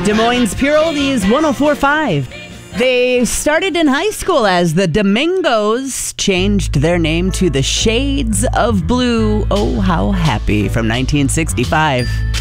Des Moines Pure Oldies 104.5. They started in high school as the Domingos, changed their name to the Shades of Blue. Oh, how happy, from 1965.